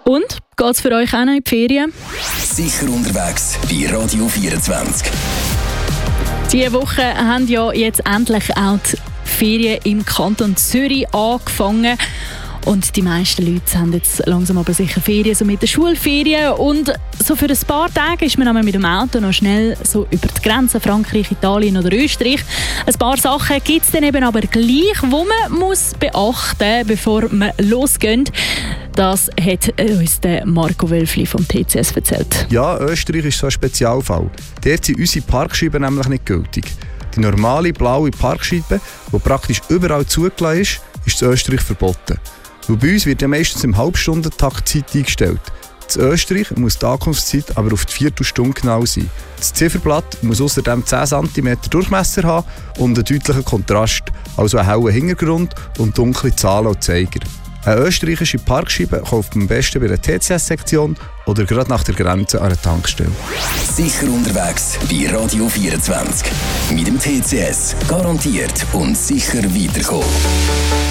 Und, geht's für euch auch noch in die Ferien? Sicher unterwegs bei Radio 24. Diese Woche haben ja jetzt endlich auch die Ferien im Kanton Zürich angefangen. Und die meisten Leute haben jetzt langsam aber sicher Ferien, so mit den Schulferien. Und so für ein paar Tage ist man einmal mit dem Auto noch schnell so über die Grenzen Frankreich, Italien oder Österreich. Ein paar Sachen gibt es dann eben aber gleich, die man muss beachten muss, bevor man losgeht. Das hat uns der Marco Wölfli vom TCS erzählt. Ja, Österreich ist so ein Spezialfall. Dort sind unsere Parkscheiben nämlich nicht gültig. Die normale blaue Parkscheibe, die praktisch überall zugelassen ist in Österreich verboten. Und bei uns wird ja meistens im Halbstundentakt Zeit eingestellt. In Österreich muss die Ankunftszeit aber auf die Viertelstunde genau sein. Das Zifferblatt muss außerdem 10 cm Durchmesser haben und einen deutlichen Kontrast, also einen hellen Hintergrund und dunkle Zahlen und Zeiger. Eine österreichische Parkscheibe kauft man am besten bei der TCS-Sektion oder gerade nach der Grenze an einer Tankstelle. Sicher unterwegs bei Radio 24. Mit dem TCS. Garantiert und sicher weiterkommen.